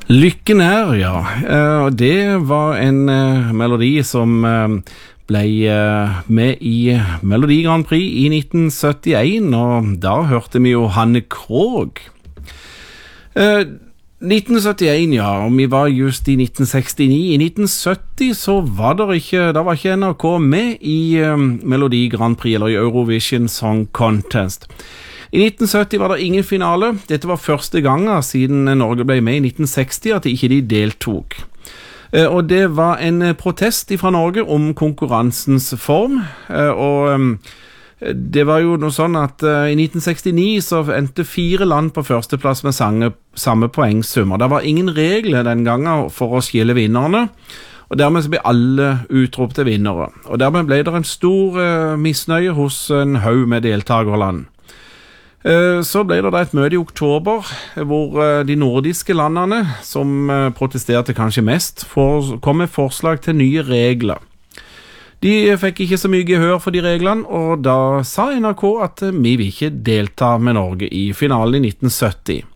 Lykken ja. Og det var en melodi som ble med i Melodi Grand Prix i 1971, og da hørte vi jo Hanne Krogh. 1971, ja, og vi var just i 1969. I 1970 så var da var ikke NRK med i Melodi Grand Prix, eller i Eurovision Song Contest. I 1970 var det ingen finale. Dette var første gangen siden Norge ble med i 1960 at ikke de deltok. Og det var en protest fra Norge om konkurransens form, og det var jo noe sånn at i 1969 så endte 4 land på førsteplass med samme poengsummer. Det var ingen regler den gangen for å skille vinnerne, og dermed så ble alle utropte vinnere. Og dermed ble det en stor misnøye hos en haug med deltagerland. Så ble det da et møte i oktober hvor de nordiske landene, som protesterte kanskje mest, kom med forslag til nye regler. De fikk ikke så mye gehør for de reglene, og da sa NRK at vi vil ikke delta med Norge i finalen i 1970.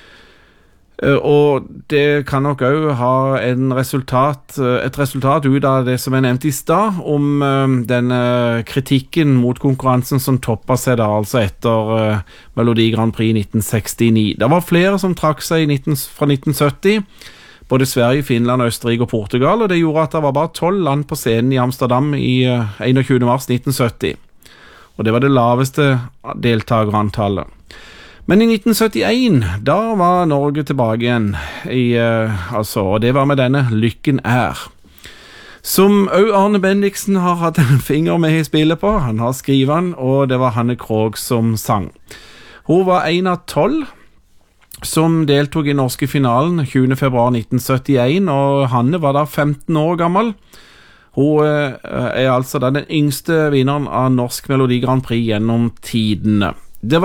Og det kan nok også ha et resultat ut av det som jeg nevnte i stad, om denne kritikken mot konkurransen som toppet seg da, altså etter Melodi Grand Prix 1969. Det var flere som trakk seg fra 1970, både Sverige, Finland, Østerrike og Portugal, og det gjorde at det var bare 12 land på scenen i Amsterdam i 21. mars 1970. Og det var det laveste deltagerantallet. Men i 1971, da var Norge tilbake igjen, og det var med denne Lykken som også Arne Bendiksen har hatt en finger med i spillet på. Han har skrivet den, og det var Hanne Krogh som sang. Hun var en av 12 som deltog i norske finalen 20. februar 1971, og Hanne var da 15 år gammel. Hun altså den yngste vinneren av Norsk Melodi Grand Prix gjennom tidene.